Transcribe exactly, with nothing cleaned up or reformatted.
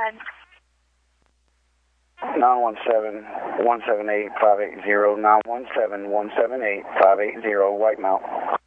one. nine one seven, one seven eight, five eight zero, nine one seven, one seven eight, five eight zero, White Mount.